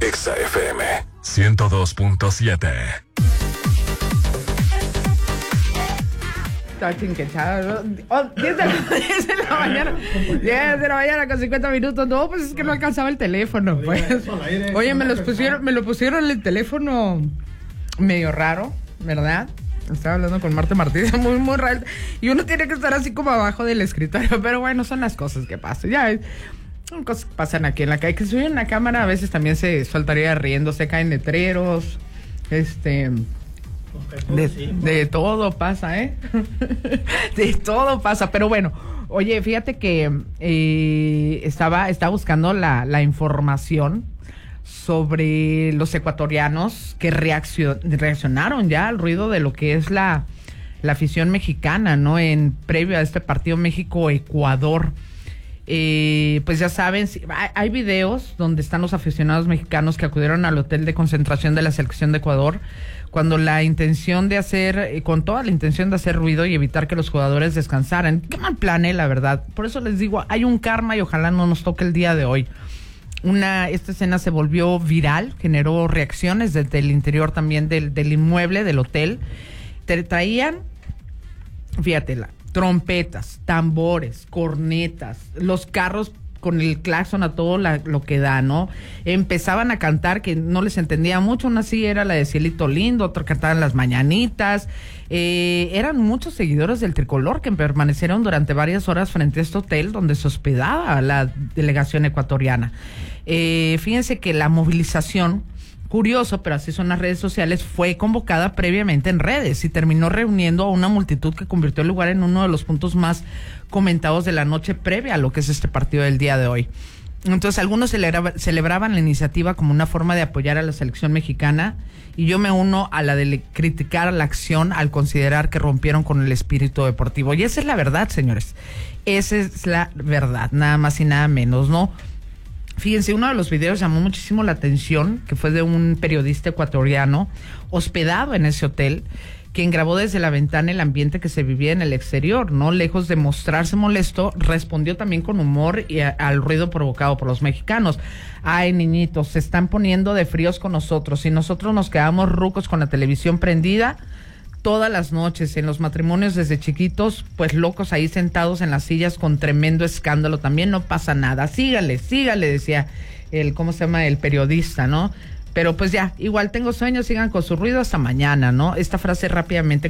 Exa FM 102.7. Está chinquechado. 10 de la mañana. 10 de la mañana con 50 minutos. No, pues es que no alcanzaba el teléfono. Pues. Oye, me lo pusieron el teléfono medio raro, ¿verdad? Estaba hablando con Marta Martínez, muy raro. Y uno tiene que estar así como abajo del escritorio. Pero bueno, son las cosas que pasan. Ya son cosas que pasan aquí en la calle. Que si hubiera una cámara, a veces también se soltaría riendo. Se caen letreros. De todo pasa, ¿eh? De todo pasa, pero bueno, oye, fíjate que estaba buscando la información sobre los ecuatorianos que reaccionaron ya al ruido de lo que es la afición mexicana, ¿no? Previo a este partido México-Ecuador. Pues ya saben, hay videos donde están los aficionados mexicanos que acudieron al hotel de concentración de la selección de Ecuador con toda la intención de hacer ruido y evitar que los jugadores descansaran. Qué mal plan, la verdad. Por eso les digo, hay un karma y ojalá no nos toque el día de hoy. Esta escena se volvió viral, generó reacciones desde el interior también del inmueble, del hotel. Traían, fíjatela, trompetas, tambores, cornetas, los carros con el claxon a todo lo que da, ¿no? Empezaban a cantar, que no les entendía mucho, una sí era la de Cielito Lindo, otra cantaban las mañanitas. Eran muchos seguidores del tricolor que permanecieron durante varias horas frente a este hotel donde se hospedaba la delegación ecuatoriana. Fíjense que la movilización, curioso, pero así son las redes sociales, fue convocada previamente en redes y terminó reuniendo a una multitud que convirtió el lugar en uno de los puntos más comentados de la noche previa a lo que es este partido del día de hoy. Entonces algunos celebraban la iniciativa como una forma de apoyar a la selección mexicana y yo me uno a la de criticar la acción al considerar que rompieron con el espíritu deportivo. Y esa es la verdad, señores. Esa es la verdad, nada más y nada menos, ¿no? Fíjense, uno de los videos llamó muchísimo la atención, que fue de un periodista ecuatoriano hospedado en ese hotel, quien grabó desde la ventana el ambiente que se vivía en el exterior, ¿no? Lejos de mostrarse molesto, respondió también con humor al ruido provocado por los mexicanos. Ay, niñitos, se están poniendo de fríos con nosotros y nosotros nos quedamos rucos con la televisión prendida todas las noches, en los matrimonios desde chiquitos, pues locos ahí sentados en las sillas con tremendo escándalo, también no pasa nada, sígale, decía el periodista, ¿no? Pero pues ya, igual tengo sueño, sigan con su ruido hasta mañana, ¿no? Esta frase rápidamente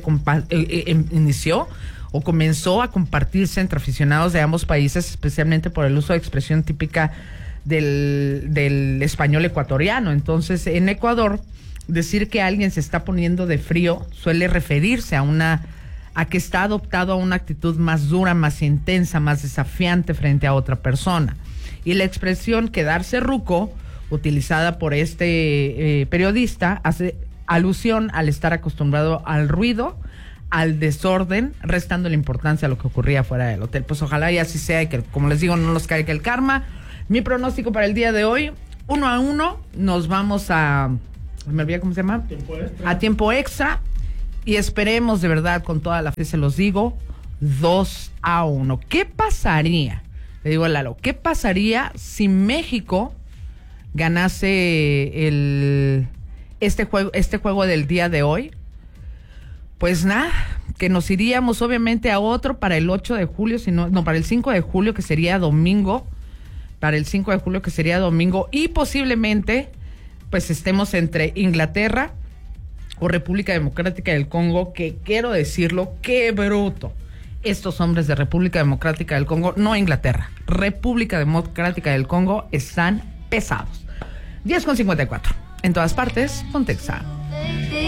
comenzó a compartirse entre aficionados de ambos países, especialmente por el uso de expresión típica del español ecuatoriano. Entonces, en Ecuador, decir que alguien se está poniendo de frío suele referirse a que está adoptado a una actitud más dura, más intensa, más desafiante frente a otra persona. Y la expresión quedarse ruco, utilizada por este periodista, hace alusión al estar acostumbrado al ruido, al desorden, restando la importancia a lo que ocurría fuera del hotel. Pues ojalá y así sea y que, como les digo, no nos caiga el karma. Mi pronóstico para el día de hoy, 1-1, nos vamos me olvidé cómo se llama, a tiempo extra, y esperemos de verdad con toda la fe, se los digo, 2-1. ¿Qué pasaría? Le digo a Lalo, ¿qué pasaría si México ganase este juego del día de hoy? Pues nada, que nos iríamos obviamente a otro para el 8 de julio, para el 5 de julio, que sería domingo, y posiblemente pues estemos entre Inglaterra o República Democrática del Congo, que quiero decirlo, qué bruto. Estos hombres de República Democrática del Congo, no Inglaterra, República Democrática del Congo, están pesados. 10:54. En todas partes, Pontexa.